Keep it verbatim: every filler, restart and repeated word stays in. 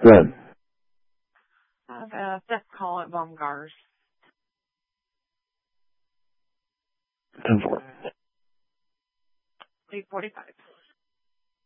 When? I have a set call at Baumgars. ten four. eight forty-five.